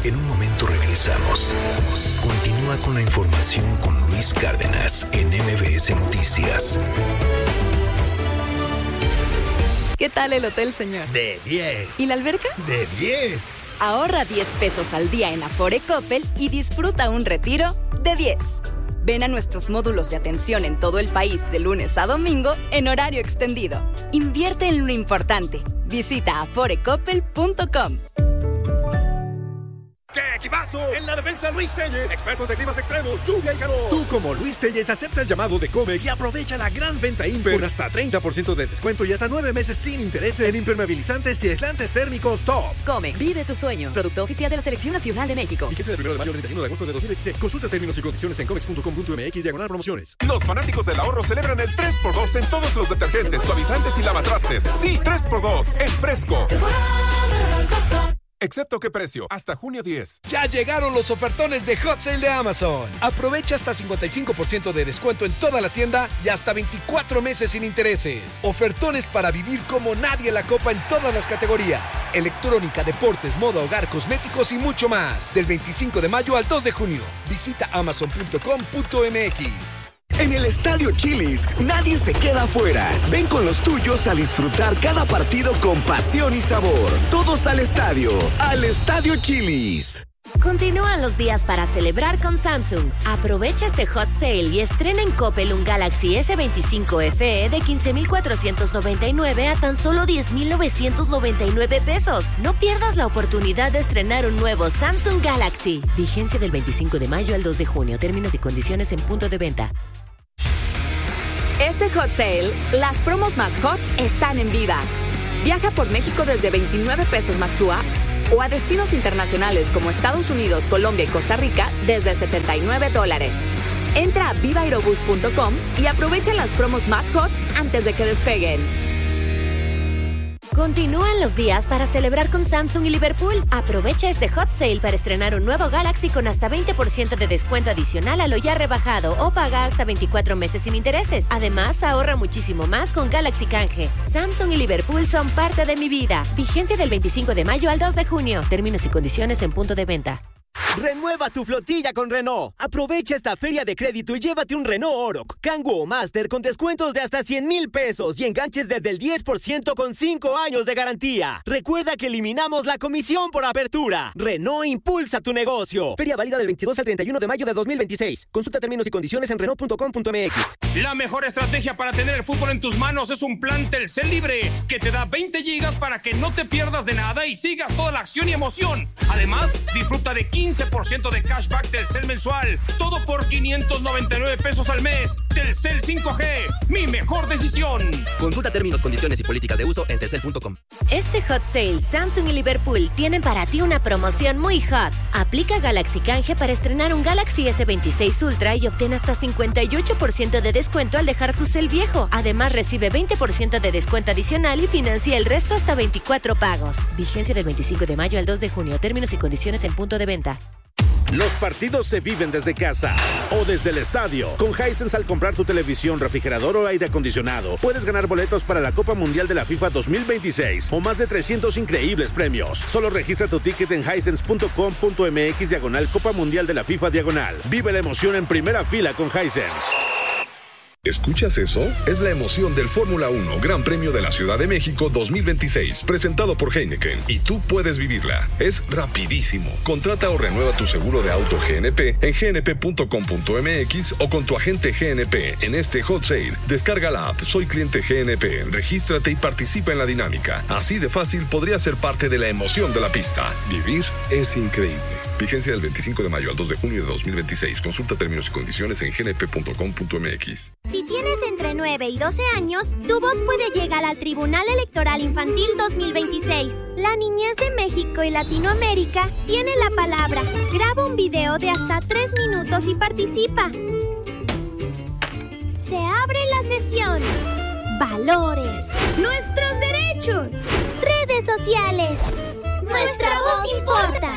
En un momento regresamos. Continúa con la información con Luis Cárdenas en MBS Noticias. ¿Qué tal el hotel, señor? De 10. ¿Y la alberca? De 10. Ahorra 10 pesos al día en Afore Coppel y disfruta un retiro de 10. Ven a nuestros módulos de atención en todo el país de lunes a domingo en horario extendido. Invierte en lo importante. Visita aforecoppel.com. ¡Qué equipazo! En la defensa, Luis Telles, expertos de climas extremos, lluvia y calor. Tú, como Luis Telles, acepta el llamado de Comex y aprovecha la gran venta Imper con hasta 30% de descuento y hasta 9 meses sin intereses en impermeabilizantes y aislantes térmicos top. Comex, vive tus sueños. Producto oficial de la Selección Nacional de México. Fíjese del 1 de mayo al 31 de agosto de 2016. Consulta términos y condiciones en comex.com.mx/promociones. Los fanáticos del ahorro celebran el 3x2 en todos los detergentes, suavizantes y lavatrastes. Sí, 3x2 en Fresco. Excepto qué precio, hasta junio 10. Ya llegaron los ofertones de Hot Sale de Amazon. Aprovecha hasta 55% de descuento en toda la tienda y hasta 24 meses sin intereses. Ofertones para vivir como nadie la copa en todas las categorías. Electrónica, deportes, moda, hogar, cosméticos y mucho más. Del 25 de mayo al 2 de junio. Visita amazon.com.mx. En el Estadio Chili's, nadie se queda afuera. Ven con los tuyos a disfrutar cada partido con pasión y sabor. Todos al estadio Chili's. Continúan los días para celebrar con Samsung. Aprovecha este hot sale y estrena en Coppel un Galaxy S25 FE de 15,499 a tan solo 10,999 pesos. No pierdas la oportunidad de estrenar un nuevo Samsung Galaxy. Vigencia del 25 de mayo al 2 de junio. Términos y condiciones en punto de venta. Este hot sale, las promos más hot están en Viva. Viaja por México desde 29 pesos más TUA o a destinos internacionales como Estados Unidos, Colombia y Costa Rica desde $79. Entra a vivaerobus.com y aprovecha las promos más hot antes de que despeguen. Continúan los días para celebrar con Samsung y Liverpool. Aprovecha este hot sale para estrenar un nuevo Galaxy con hasta 20% de descuento adicional a lo ya rebajado o paga hasta 24 meses sin intereses. Además, ahorra muchísimo más con Galaxy Canje. Samsung y Liverpool son parte de mi vida. Vigencia del 25 de mayo al 2 de junio. Términos y condiciones en punto de venta. Renueva tu flotilla con Renault. Aprovecha esta feria de crédito y llévate un Renault Oroch, Kangoo o Master con descuentos de hasta 100,000 pesos y enganches desde el 10% con 5 años de garantía. Recuerda que eliminamos la comisión por apertura. Renault impulsa tu negocio. Feria válida del 22 al 31 de mayo de 2026. Consulta términos y condiciones en Renault.com.mx. La mejor estrategia para tener el fútbol en tus manos es un plan Telcel Libre que te da 20 gigas para que no te pierdas de nada y sigas toda la acción y emoción. Además, disfruta de 15% de cashback Telcel mensual. Todo por 599 pesos al mes. Telcel 5G, mi mejor decisión. Consulta términos, condiciones y políticas de uso en telcel.com. Este hot sale, Samsung y Liverpool tienen para ti una promoción muy hot. Aplica Galaxy Canje para estrenar un Galaxy S26 Ultra y obtén hasta 58% de descuento al dejar tu cel viejo. Además, recibe 20% de descuento adicional y financia el resto hasta 24 pagos. Vigencia del 25 de mayo al 2 de junio. Términos y condiciones en punto de venta. Los partidos se viven desde casa o desde el estadio. Con Hisense, al comprar tu televisión, refrigerador o aire acondicionado, puedes ganar boletos para la Copa Mundial de la FIFA 2026 o más de 300 increíbles premios. Solo registra tu ticket en hisense.com.mx/Copa Mundial de la FIFA /. Vive la emoción en primera fila con Hisense. ¿Escuchas eso? Es la emoción del Fórmula 1 Gran Premio de la Ciudad de México 2026, presentado por Heineken, y tú puedes vivirla. Es rapidísimo. Contrata o renueva tu seguro de auto GNP en gnp.com.mx o con tu agente GNP en este hot sale. Descarga la app Soy Cliente GNP, regístrate y participa en la dinámica. Así de fácil podría ser parte de la emoción de la pista. Vivir es increíble. Vigencia del 25 de mayo al 2 de junio de 2026. Consulta términos y condiciones en gnp.com.mx. Si tienes entre 9 y 12 años, tu voz puede llegar al Tribunal Electoral Infantil 2026. La niñez de México y Latinoamérica tiene la palabra. Graba un video de hasta 3 minutos y participa. Se abre la sesión. Valores. Nuestros derechos. Redes sociales. Nuestra voz importa.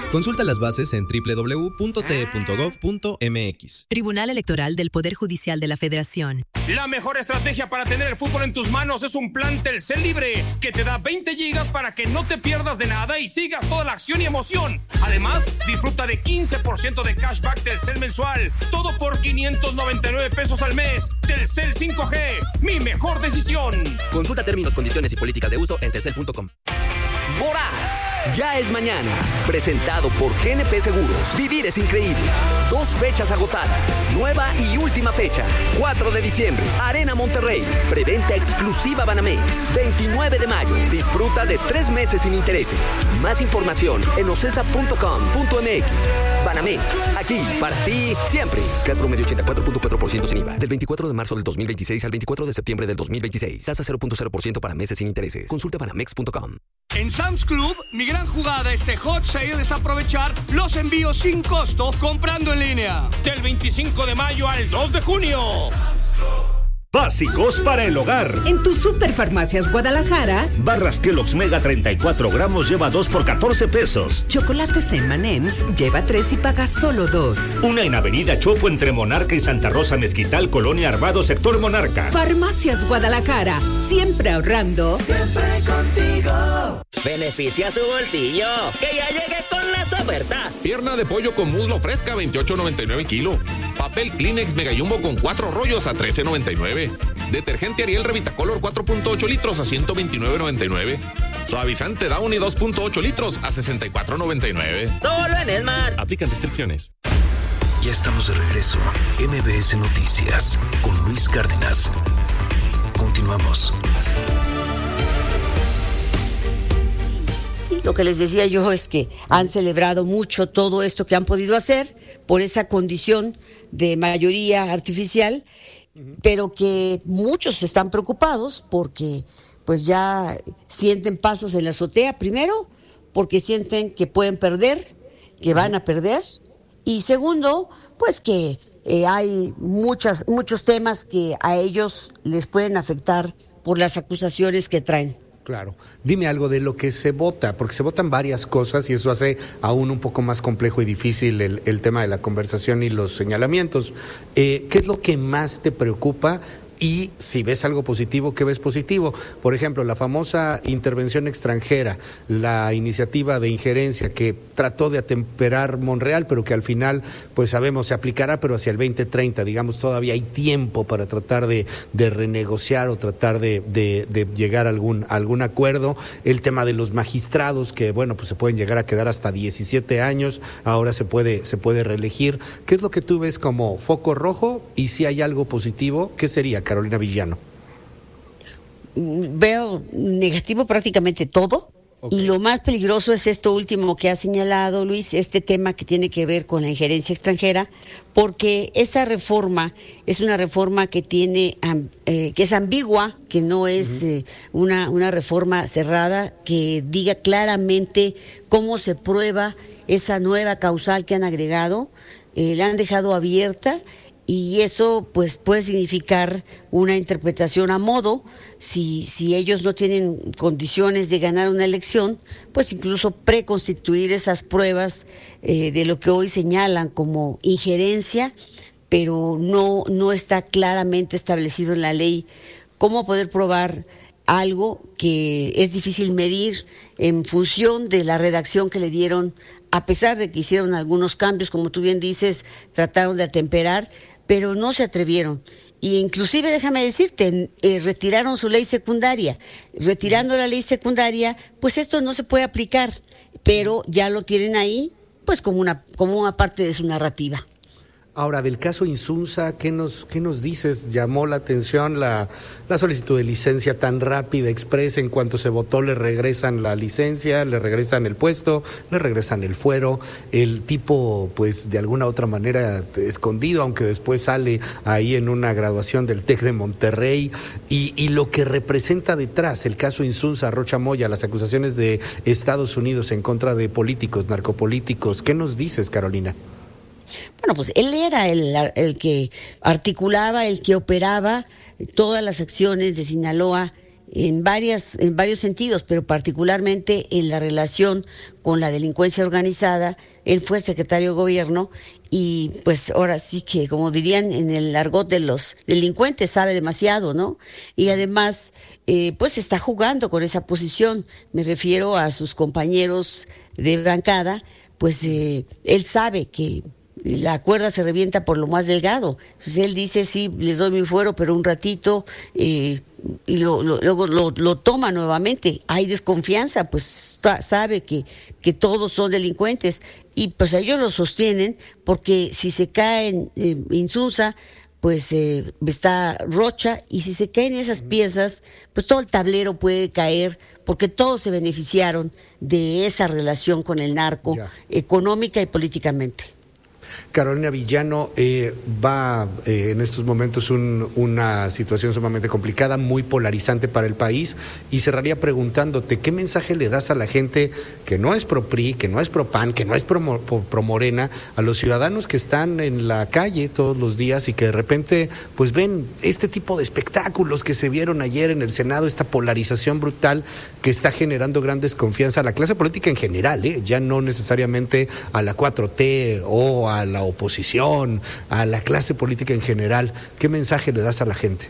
Consulta las bases en www.te.gov.mx. Tribunal Electoral del Poder Judicial de la Federación. La mejor estrategia para tener el fútbol en tus manos es un plan Telcel Libre que te da 20 gigas para que no te pierdas de nada y sigas toda la acción y emoción. Además, disfruta de 15% de cashback Telcel mensual. Todo por 599 pesos al mes. Telcel 5G, mi mejor decisión. Consulta términos, condiciones y políticas de uso en telcel.com. Morat, ya es mañana. Presentado por GNP Seguros. Vivir es increíble. 2 fechas agotadas. Nueva y última fecha. 4 de diciembre. Arena Monterrey. Preventa exclusiva Banamex. 29 de mayo. Disfruta de 3 meses sin intereses. Más información en ocesa.com.mx. Banamex. Aquí, para ti, siempre. CAT promedio 84.4% sin IVA. Del 24 de marzo del 2026 al 24 de septiembre del 2026. Tasa 0.0% para meses sin intereses. Consulta banamex.com. En Sam's Club, mi gran jugada este Hot Sale es aprovechar los envíos sin costo comprando en línea. Del 25 de mayo al 2 de junio. Básicos para el hogar. En tu Superfarmacias Guadalajara, barras Kellogg's Mega 34 gramos lleva 2 por 14 pesos. Chocolates M&M's lleva 3 y paga solo 2. Una en Avenida Chopo entre Monarca y Santa Rosa Mezquital, Colonia Arvado, sector Monarca. Farmacias Guadalajara, siempre ahorrando. Siempre contigo. Beneficia su bolsillo, que ya llegué con las ofertas. Pierna de pollo con muslo fresca, 28.99 el kilo. Papel Kleenex Mega Jumbo con 4 rollos a 13.99. Detergente Ariel Revitacolor 4.8 litros a 129.99. Suavizante Downy 2.8 litros a 64.99. Solo en Esmar. Aplican restricciones. Ya estamos de regreso. MBS Noticias con Luis Cárdenas. Continuamos. Sí, lo que les decía yo es que han celebrado mucho todo esto que han podido hacer por esa condición de mayoría artificial, pero que muchos están preocupados porque pues ya sienten pasos en la azotea, primero porque sienten que pueden perder, que van a perder, y segundo, pues que hay muchos temas que a ellos les pueden afectar por las acusaciones que traen. Claro. Dime algo de lo que se vota, porque se votan varias cosas y eso hace aún un poco más complejo y difícil el tema de la conversación y los señalamientos. ¿Qué es lo que más te preocupa? Y si ves algo positivo, ¿qué ves positivo? Por ejemplo, la famosa intervención extranjera, la iniciativa de injerencia que trató de atemperar Monreal, pero que al final, pues sabemos, se aplicará, pero hacia el 2030, digamos, todavía hay tiempo para tratar de renegociar o tratar de llegar a algún acuerdo. El tema de los magistrados, que bueno, pues se pueden llegar a quedar hasta 17 años, ahora se puede reelegir. ¿Qué es lo que tú ves como foco rojo? Y si hay algo positivo, ¿qué sería, Carolina Villano? Veo negativo prácticamente todo. Okay. Y lo más peligroso es esto último que ha señalado Luis, este tema que tiene que ver con la injerencia extranjera, porque esa reforma es una reforma que tiene que es ambigua, que no es una reforma cerrada, que diga claramente cómo se prueba esa nueva causal que han agregado, la han dejado abierta. Y eso pues puede significar una interpretación a modo, si ellos no tienen condiciones de ganar una elección, pues incluso preconstituir esas pruebas de lo que hoy señalan como injerencia, pero no está claramente establecido en la ley cómo poder probar algo que es difícil medir en función de la redacción que le dieron, a pesar de que hicieron algunos cambios, como tú bien dices, trataron de atemperar, pero no se atrevieron. Y inclusive, déjame decirte, retiraron su ley secundaria. Retirando la ley secundaria, pues esto no se puede aplicar, pero ya lo tienen ahí, pues como una parte de su narrativa. Ahora, del caso Insunza, ¿qué nos dices? Llamó la atención la solicitud de licencia tan rápida, expresa. En cuanto se votó, le regresan la licencia, le regresan el puesto, le regresan el fuero. El tipo, pues, de alguna otra manera escondido, aunque después sale ahí en una graduación del TEC de Monterrey. Y lo que representa detrás, el caso Insunza, Rocha Moya, las acusaciones de Estados Unidos en contra de políticos, narcopolíticos. ¿Qué nos dices, Carolina? Bueno, pues él era el que articulaba, el que operaba todas las acciones de Sinaloa en varios sentidos, pero particularmente en la relación con la delincuencia organizada. Él fue secretario de gobierno y pues ahora sí que, como dirían en el argot de los delincuentes, sabe demasiado, ¿no? Y además, pues está jugando con esa posición. Me refiero a sus compañeros de bancada, pues él sabe que la cuerda se revienta por lo más delgado. Entonces él dice, sí, les doy mi fuero, pero un ratito, y luego lo toma nuevamente. Hay desconfianza, pues sabe que todos son delincuentes, y pues ellos lo sostienen, porque si se caen Insunza, pues está Rocha, y si se caen esas piezas, pues todo el tablero puede caer, porque todos se beneficiaron de esa relación con el narco, económica y políticamente. Carolina Villano, va en estos momentos una situación sumamente complicada, muy polarizante para el país, y cerraría preguntándote, ¿qué mensaje le das a la gente que no es pro PRI, que no es pro PAN, que no es pro Morena, a los ciudadanos que están en la calle todos los días y que de repente pues ven este tipo de espectáculos que se vieron ayer en el Senado, esta polarización brutal que está generando gran desconfianza a la clase política en general, ya no necesariamente a la 4T o a la oposición, a la clase política en general? ¿Qué mensaje le das a la gente?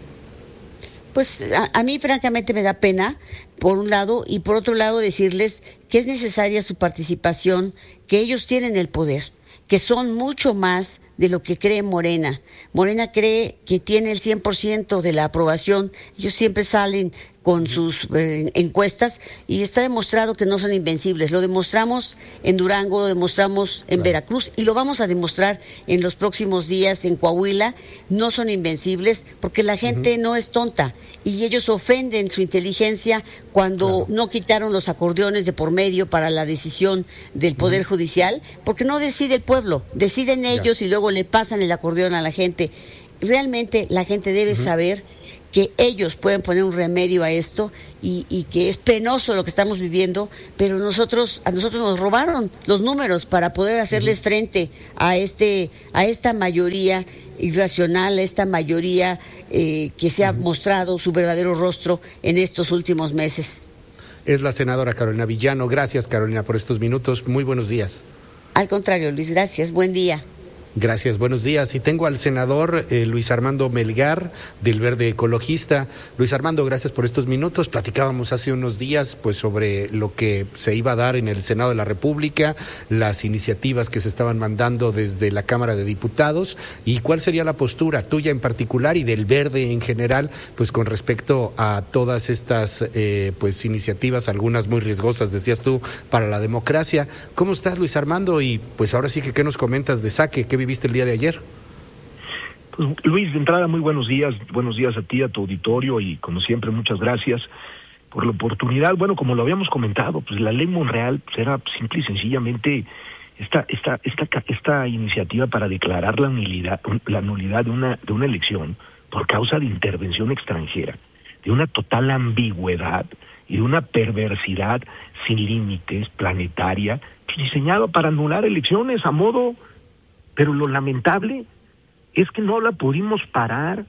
Pues a mí francamente me da pena, por un lado, y por otro lado decirles que es necesaria su participación, que ellos tienen el poder, que son mucho más de lo que cree Morena. Morena cree que tiene el 100% de la aprobación. Ellos siempre salen con sus encuestas y está demostrado que no son invencibles. Lo demostramos en Durango, lo demostramos en Veracruz y lo vamos a demostrar en los próximos días en Coahuila. No son invencibles porque la gente no es tonta y ellos ofenden su inteligencia cuando no quitaron los acordeones de por medio para la decisión del Poder Judicial, porque no decide el pueblo, deciden ellos y luego le pasan el acordeón a la gente. Realmente la gente debe saber que ellos pueden poner un remedio a esto y que es penoso lo que estamos viviendo, pero a nosotros nos robaron los números para poder hacerles frente a esta mayoría irracional, a esta mayoría que se ha mostrado su verdadero rostro en estos últimos meses. Es la senadora Carolina Villano. Gracias, Carolina, por estos minutos. Muy buenos días. Al contrario, Luis, gracias. Buen día. Gracias, buenos días. Y tengo al senador Luis Armando Melgar, del Verde Ecologista. Luis Armando, gracias por estos minutos. Platicábamos hace unos días pues sobre lo que se iba a dar en el Senado de la República, las iniciativas que se estaban mandando desde la Cámara de Diputados, y cuál sería la postura tuya en particular y del Verde en general, pues con respecto a todas estas pues iniciativas, algunas muy riesgosas, decías tú, para la democracia. ¿Cómo estás, Luis Armando? Y pues ahora sí que, ¿qué nos comentas de Saque? ¿Qué viviste el día de ayer? Pues, Luis, de entrada, muy buenos días a ti, a tu auditorio, y como siempre, muchas gracias por la oportunidad. Bueno, como lo habíamos comentado, pues la ley Monreal pues, era simple y sencillamente esta iniciativa para declarar la nulidad de una elección por causa de intervención extranjera, de una total ambigüedad y de una perversidad sin límites, planetaria, pues, diseñado para anular elecciones a modo. Pero lo lamentable es que no la pudimos parar,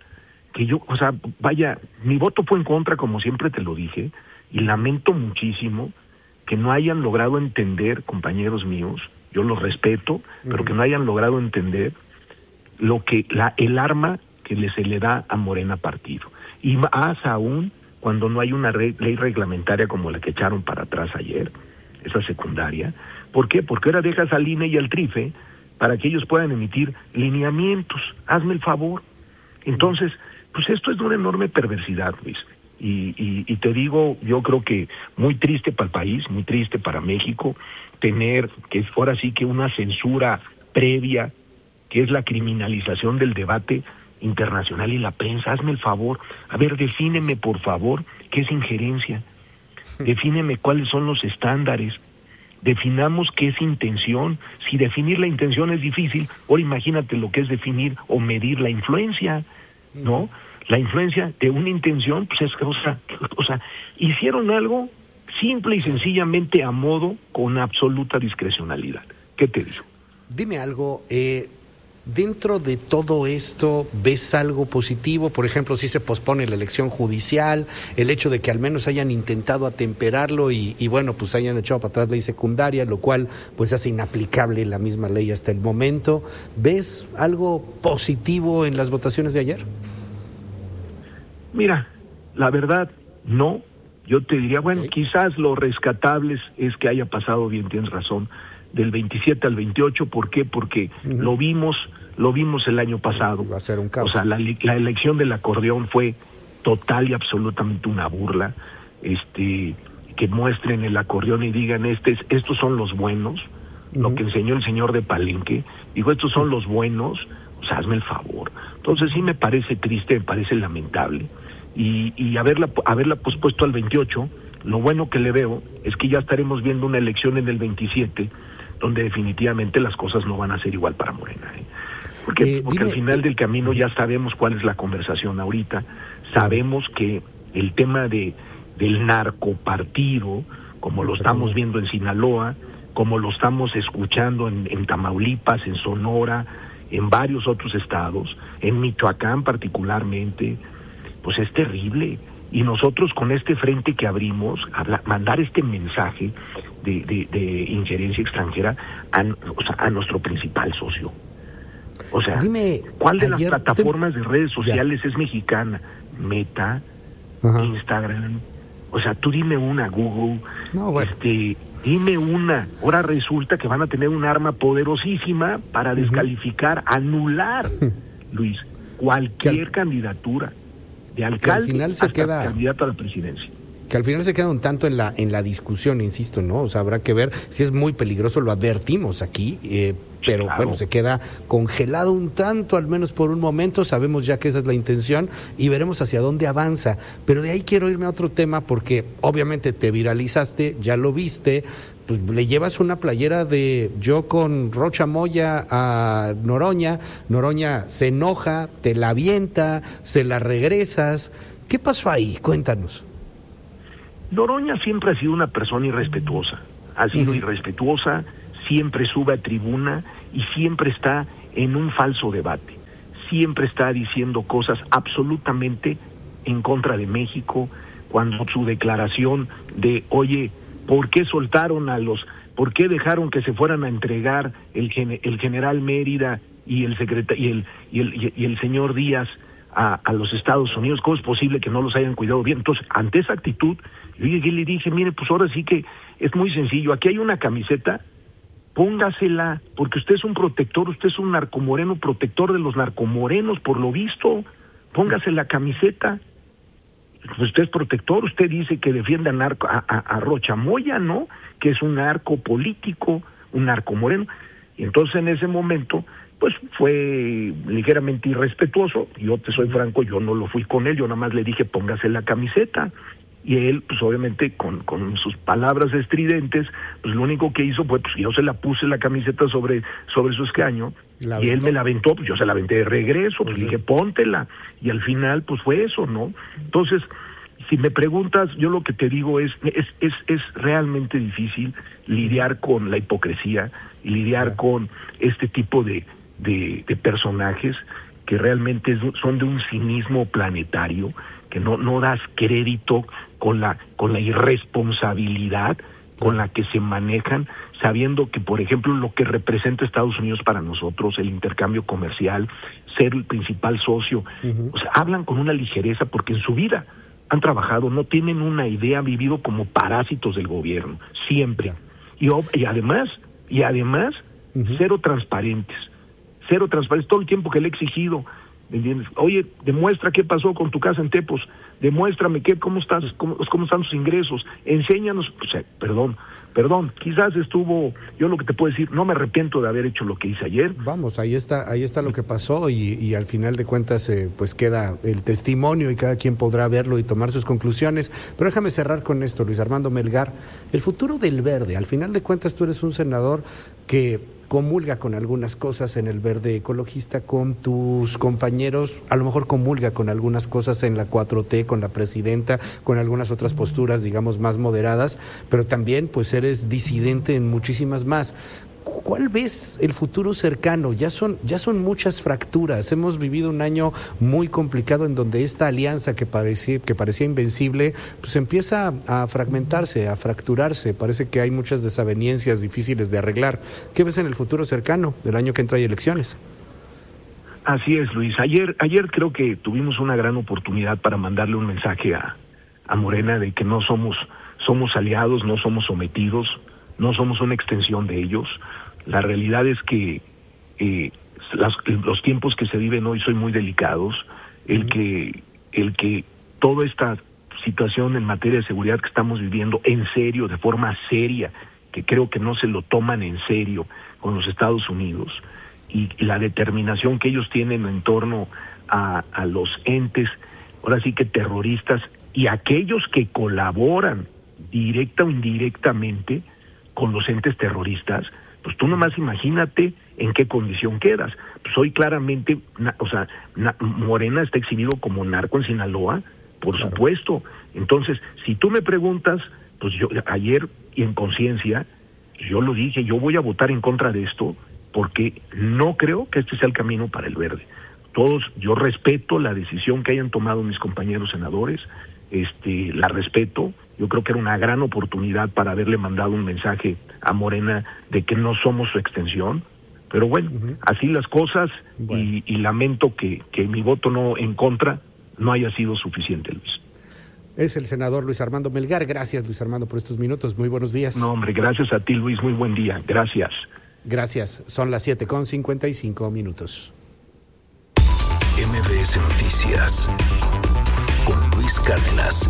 mi voto fue en contra, como siempre te lo dije, y lamento muchísimo que no hayan logrado entender, compañeros míos, yo los respeto, pero que no hayan logrado entender lo que el arma que se le da a Morena partido. Y más aún cuando no hay una ley reglamentaria como la que echaron para atrás ayer, esa secundaria. ¿Por qué? Porque ahora dejas al INE y al TRIFE para que ellos puedan emitir lineamientos. Hazme el favor. Entonces, pues esto es de una enorme perversidad, Luis. Y te digo, yo creo que muy triste para el país, muy triste para México, tener que ahora sí que una censura previa, que es la criminalización del debate internacional y la prensa. Hazme el favor. A ver, defíneme, por favor, qué es injerencia. Defíneme cuáles son los estándares. Definamos qué es intención. Si definir la intención es difícil, ahora imagínate lo que es definir o medir la influencia, ¿no? La influencia de una intención, pues es hicieron algo simple y sencillamente a modo, con absoluta discrecionalidad. ¿Qué te digo? Dime algo, Dentro de todo esto, ¿ves algo positivo? Por ejemplo, si se pospone la elección judicial, el hecho de que al menos hayan intentado atemperarlo y bueno, pues hayan echado para atrás ley secundaria, lo cual pues hace inaplicable la misma ley hasta el momento. ¿Ves algo positivo en las votaciones de ayer? Mira, la verdad, no. Yo te diría, bueno, quizás lo rescatable es que haya pasado bien, tienes razón, del 27 al 28, ¿por qué? Porque lo vimos el año pasado. Va a ser un caos. O sea, la elección del acordeón fue total y absolutamente una burla. Que muestren el acordeón y digan, estos son los buenos, lo que enseñó el señor de Palenque, digo, estos son los buenos, o sea, hazme el favor. Entonces sí me parece triste, me parece lamentable, y haberla pospuesto al 28, lo bueno que le veo es que ya estaremos viendo una elección en el 27, donde definitivamente las cosas no van a ser igual para Morena, Porque al final del camino ya sabemos cuál es la conversación ahorita, sabemos que el tema del narcopartido, como lo estamos viendo en Sinaloa, como lo estamos escuchando en Tamaulipas, en Sonora, en varios otros estados, en Michoacán particularmente, pues es terrible. Y nosotros con este frente que abrimos, mandar este mensaje de injerencia extranjera a nuestro principal socio. O sea, ¿cuál de las plataformas de redes sociales es mexicana? Meta, Instagram. O sea, tú dime una, Google, dime una. Ahora resulta que van a tener un arma poderosísima para descalificar, anular, Luis, cualquier candidatura de alcalde al final hasta candidato a la presidencia. Que al final se queda un tanto en la discusión, insisto, ¿no? O sea, habrá que ver si es muy peligroso, lo advertimos aquí, pero claro, bueno, se queda congelado un tanto, al menos por un momento, sabemos ya que esa es la intención y veremos hacia dónde avanza. Pero de ahí quiero irme a otro tema porque obviamente te viralizaste, ya lo viste, pues le llevas una playera de yo con Rocha Moya a Noroña, Noroña se enoja, te la avienta, se la regresas. ¿Qué pasó ahí? Cuéntanos. Noroña siempre ha sido una persona irrespetuosa, irrespetuosa, siempre sube a tribuna y siempre está en un falso debate, siempre está diciendo cosas absolutamente en contra de México, cuando su declaración de, oye, ¿por qué soltaron por qué dejaron que se fueran a entregar el general Mérida y el señor Díaz a los Estados Unidos? ¿Cómo es posible que no los hayan cuidado bien? Entonces, ante esa actitud, yo llegué y le dije, mire, pues ahora sí que es muy sencillo, aquí hay una camiseta, póngasela, porque usted es un protector, usted es un narcomoreno, protector de los narcomorenos, por lo visto, póngase la camiseta, pues usted es protector, usted dice que defiende a Rocha Moya, ¿no? Que es un narco político, un narcomoreno, y entonces en ese momento pues fue ligeramente irrespetuoso. Yo te soy franco, yo no lo fui con él, yo nada más le dije póngase la camiseta, y él pues obviamente con sus palabras estridentes, pues lo único que hizo fue, pues yo se la puse la camiseta sobre su escaño, y él me la aventó, pues yo se la aventé de regreso, pues dije póntela, y al final pues fue eso, ¿no? Entonces, si me preguntas, yo lo que te digo es realmente difícil lidiar con la hipocresía y lidiar con este tipo de personajes que realmente son de un cinismo planetario, que no das crédito con la irresponsabilidad con la que se manejan, sabiendo que, por ejemplo, lo que representa Estados Unidos para nosotros, el intercambio comercial, ser el principal socio, o sea, hablan con una ligereza porque en su vida han trabajado, no tienen una idea, han vivido como parásitos del gobierno, siempre. Y además, cero transparentes, todo el tiempo que le he exigido, ¿me entiendes? Oye, demuestra qué pasó con tu casa en Tepos, demuéstrame cómo están tus ingresos, enséñanos, o sea, perdón, quizás yo lo que te puedo decir, no me arrepiento de haber hecho lo que hice ayer. Vamos, ahí está lo que pasó y al final de cuentas pues queda el testimonio y cada quien podrá verlo y tomar sus conclusiones. Pero déjame cerrar con esto, Luis Armando Melgar, el futuro del Verde. Al final de cuentas tú eres un senador que comulga con algunas cosas en el Verde ecologista, con tus compañeros, a lo mejor comulga con algunas cosas en la 4T, con la presidenta, con algunas otras posturas, digamos, más moderadas, pero también pues eres disidente en muchísimas más. ¿Cuál ves el futuro cercano? Ya son muchas fracturas. Hemos vivido un año muy complicado en donde esta alianza que parecía invencible, pues empieza a fragmentarse, a fracturarse. Parece que hay muchas desavenencias difíciles de arreglar. ¿Qué ves en el futuro cercano del año que entra hay elecciones? Así es, Luis. Ayer creo que tuvimos una gran oportunidad para mandarle un mensaje a Morena de que no somos aliados, no somos sometidos, no somos una extensión de ellos. La realidad es que los tiempos que se viven hoy son muy delicados. El que toda esta situación en materia de seguridad que estamos viviendo en serio, de forma seria, que creo que no se lo toman en serio con los Estados Unidos, y la determinación que ellos tienen en torno a los entes, ahora sí que terroristas, y aquellos que colaboran directa o indirectamente con los entes terroristas, pues tú nomás imagínate en qué condición quedas. Pues hoy claramente, Morena está exhibido como narco en Sinaloa, por supuesto. Entonces, si tú me preguntas, pues yo ayer, y en conciencia, yo lo dije, yo voy a votar en contra de esto, porque no creo que este sea el camino para el verde. Yo respeto la decisión que hayan tomado mis compañeros senadores, la respeto. Yo creo que era una gran oportunidad para haberle mandado un mensaje a Morena de que no somos su extensión, pero bueno, así las cosas, y lamento que mi voto no en contra no haya sido suficiente, Luis. Es el senador Luis Armando Melgar. Gracias, Luis Armando, por estos minutos. Muy buenos días. No, hombre, gracias a ti, Luis. Muy buen día. Gracias. Gracias. Son las 7:55. MBS Noticias con Luis Cárdenas.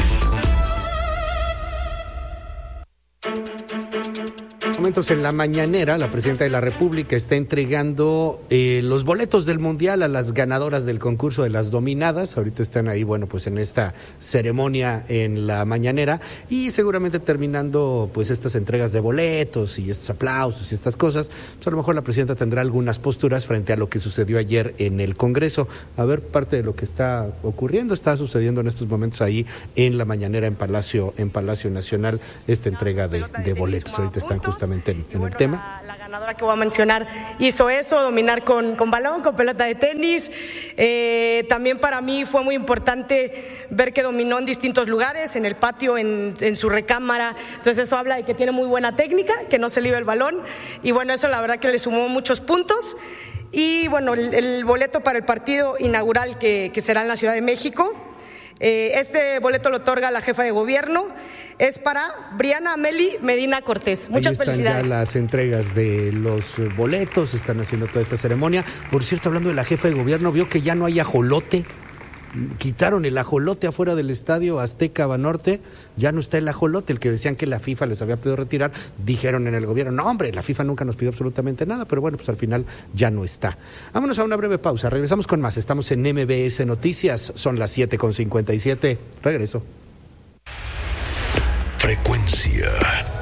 Momentos en la mañanera, la presidenta de la República está entregando los boletos del Mundial a las ganadoras del concurso de las dominadas. Ahorita están ahí, pues en esta ceremonia en la mañanera, y seguramente terminando pues estas entregas de boletos y estos aplausos y estas cosas, pues a lo mejor la presidenta tendrá algunas posturas frente a lo que sucedió ayer en el Congreso. A ver, parte de lo que está ocurriendo, está sucediendo en estos momentos ahí en la mañanera en Palacio Nacional, esta entrega de boletos. Ahorita están justamente en el tema. La ganadora que voy a mencionar hizo eso, dominar con balón, con pelota de tenis. También para mí fue muy importante ver que dominó en distintos lugares, en el patio, en su recámara. Entonces eso habla de que tiene muy buena técnica, que no se libra el balón, y bueno, eso la verdad que le sumó muchos puntos. Y bueno, el boleto para el partido inaugural que será en la Ciudad de México, este boleto lo otorga la jefa de gobierno. Es para Briana Ameli Medina Cortés. Muchas felicidades. Ahí están ya las entregas de los boletos, están haciendo toda esta ceremonia. Por cierto, hablando de la jefa de gobierno, vio que ya no hay ajolote. Quitaron el ajolote afuera del estadio Azteca Banorte, ya no está el ajolote, el que decían que la FIFA les había pedido retirar. Dijeron en el gobierno, no hombre, la FIFA nunca nos pidió absolutamente nada, pero bueno, pues al final ya no está. Vámonos a una breve pausa, regresamos con más. Estamos en MBS Noticias, son las 7:57. Regreso. Frecuencia